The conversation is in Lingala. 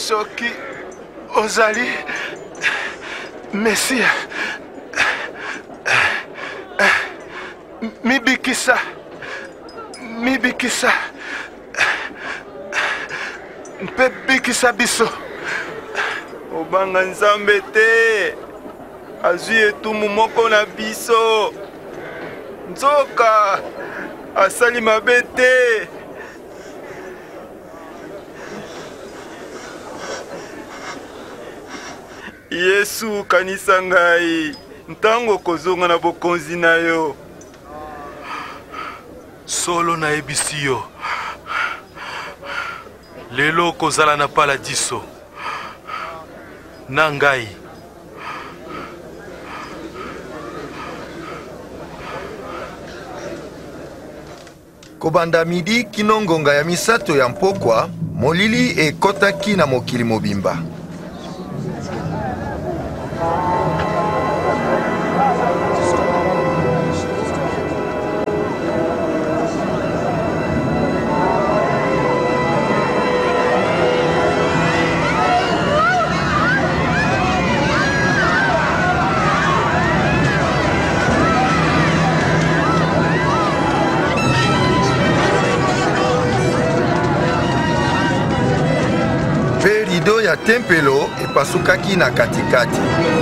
soki ozali Mesia, mibikisa mpe bikisa biso. Obanga Nzambe te, azwi etumu moko na biso. Nzoka asali mabe te. Yesu kanisa ngai, ntango kozonga na bokonzi na yo. Solo na ebisi yo, lelo kozala na paladiso na ngai. Kobanda midi kino ngonga ya misato ya mpokwa, molili ekotaki na mokili mobimba. Rido ya tempelo epasukaki na katikati.